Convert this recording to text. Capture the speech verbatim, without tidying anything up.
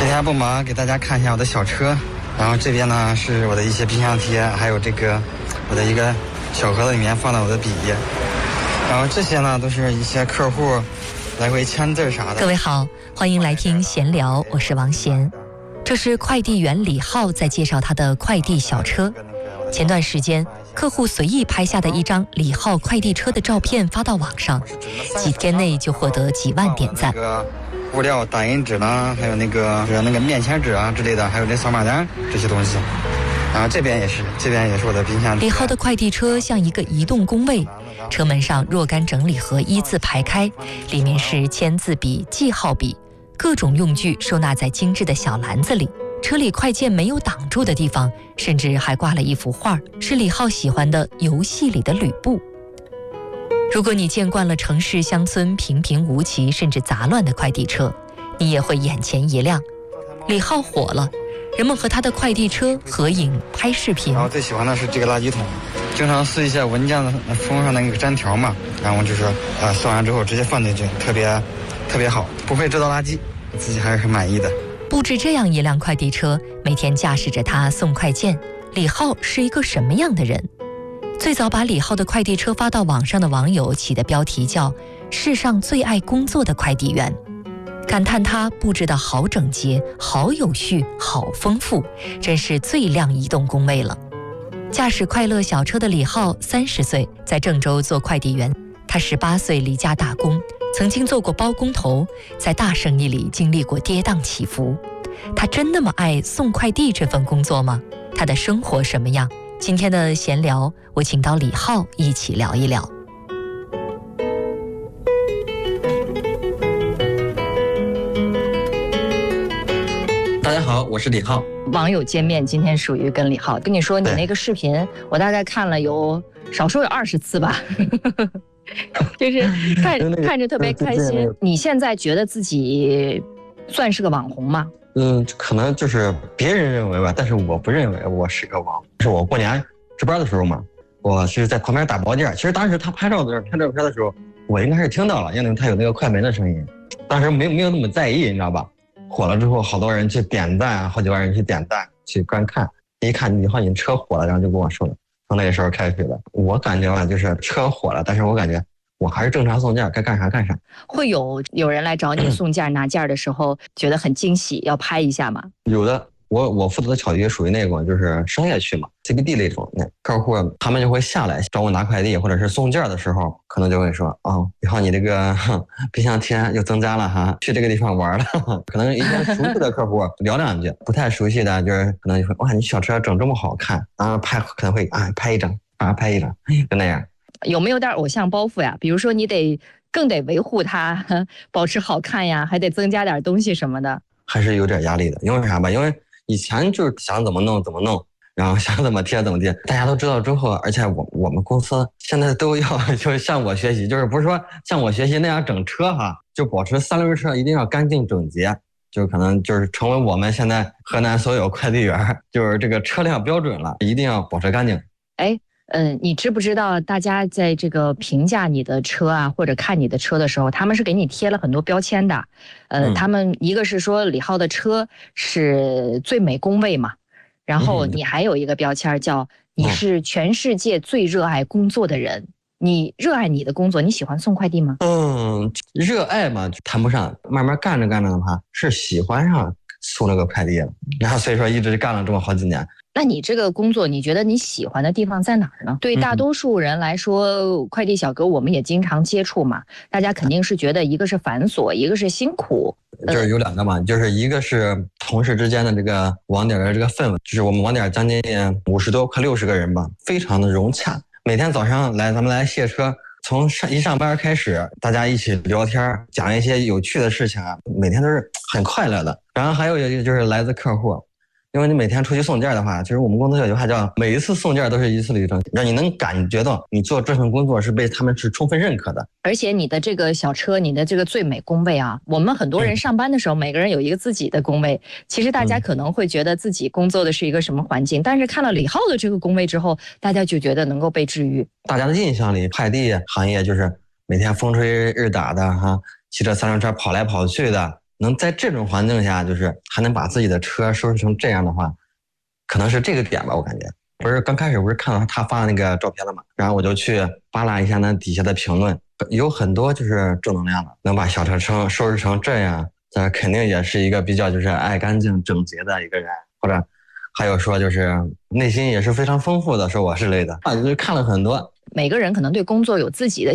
天不忙，给大家看一下我的小车。然后这边呢是我的一些冰箱贴，还有这个我的一个小盒子里面放的我的笔。然后这些呢都是一些客户来回签字啥的。 各位好，欢迎来听闲聊，我是王贤。这是快递员李浩在介绍他的快递小车。前段时间，客户随意拍下的一张李浩快递车的照片发到网上，几天内就获得几万点赞。 物料打印纸呢，还有那个那个面签纸啊之类的，还有这扫码单这些东西。然后这边也是，这边也是我的冰箱。 李浩的快递车像一个移动工位，车门上若干整理盒一字排开，里面是签字笔、记号笔，各种用具收纳在精致的小篮子里。车里快件没有挡住的地方，甚至还挂了一幅画，是李浩喜欢的游戏里的吕布。如果你见惯了城市乡村平平无奇甚至杂乱的快递车，你也会眼前一亮。李浩火了，人们和他的快递车合影拍视频。 然后最喜欢的是这个垃圾桶，经常撕一些文件的封上那个粘条嘛，然后就是呃撕完之后直接放进去，特别特别好，不会制造垃圾，自己还是很满意的。 布置这样一辆快递车，每天驾驶着它送快件，李浩是一个什么样的人？最早把李浩的快递车发到网上的网友起的标题叫“世上最爱工作的快递员”，感叹他布置得好整洁、好有序、好丰富，真是最靓移动工位了。驾驶快乐小车的李浩三十岁，在郑州做快递员。他十八岁离家打工，曾经做过包工头，在大生意里经历过跌宕起伏。他真那么爱送快递这份工作吗？他的生活什么样？今天的闲聊，我请到李浩一起聊一聊。 大家好，我是李浩。 网友见面，今天属于跟李浩。跟你说，你那个视频，我大概看了有少说有二十次吧，就是看看着特别开心。你现在觉得自己算是个网红吗？ 嗯，可能就是别人认为吧，但是我不认为我是个网红。是我过年值班的时候嘛，我是在旁边打包件。其实当时他拍照的拍照片的时候，我应该是听到了，因为他有那个快门的声音，当时没没有那么在意，你知道吧？火了之后，好多人去点赞，好几万人去点赞去观看。一看你好，你车火了，然后就跟我说了。从那个时候开始的，我感觉吧，就是车火了，但是我感觉我还是正常送件，该干啥干啥。 会有有人来找你送件拿件的时候，觉得很惊喜，要拍一下吗？ 有的。我我负责的小区属于那种就是商业区嘛 ，C B D 那种，那客户他们就会下来找我拿快递或者是送件的时候，可能就会说啊，以后你这个冰箱贴又增加了哈，去这个地方玩了。可能一些熟悉的客户聊两句，不太熟悉的就是可能就说哇，你小车整这么好看，然后拍可能会啊拍一张，啊拍一张，就那样。 有没有点偶像包袱呀？比如说你得更得维护它，保持好看呀，还得增加点东西什么的。 还是有点压力的，因为啥吧？因为以前就是想怎么弄怎么弄，然后想怎么贴怎么贴，大家都知道之后，而且我我们公司现在都要就是向我学习，就是不是说向我学习那样整车哈，就保持三轮车一定要干净整洁，就可能就是成为我们现在河南所有快递员就是这个车辆标准了，一定要保持干净。 哎。嗯，你知不知道大家在这个评价你的车啊，或者看你的车的时候，他们是给你贴了很多标签的。呃，嗯、他们一个是说李浩的车是最美工位嘛，然后你还有一个标签叫你是全世界最热爱工作的人。你热爱你的工作，你喜欢送快递吗？ 嗯，热爱嘛谈不上，慢慢干着干着的话是喜欢上送这个快递了，然后所以说一直干了这么好几年。 那你这个工作，你觉得你喜欢的地方在哪儿呢？对大多数人来说，嗯、快递小哥我们也经常接触嘛，大家肯定是觉得一个是繁琐，一个是辛苦。 就是有两个嘛，就是一个是同事之间的这个网点的这个氛围，就是我们网点将近五十多快六十个人吧，非常的融洽。每天早上来咱们来卸车，从上一上班开始，大家一起聊天，讲一些有趣的事情啊，每天都是很快乐的。然后还有一个就是来自客户。因为你每天出去送件的话，其实我们公司有句话叫每一次送件都是一次旅程，让你能感觉到你做这份工作是被他们是充分认可的。 而且你的这个小车，你的这个最美工位啊，我们很多人上班的时候，嗯、每个人有一个自己的工位，其实大家可能会觉得自己工作的是一个什么环境，嗯、但是看了李浩的这个工位之后，大家就觉得能够被治愈。 大家的印象里，快递行业就是每天风吹日打的哈，骑着三轮车跑来跑去的。 能在这种环境下，就是还能把自己的车收拾成这样的话，可能是这个点吧，我感觉。不是刚开始不是看到他发那个照片了嘛，然后我就去扒拉一下那底下的评论，有很多就是正能量的，能把小车车收拾成这样，这肯定也是一个比较就是爱干净整洁的一个人，或者还有说就是内心也是非常丰富的，说我之类的啊，就是看了很多。 每个人可能对工作有自己的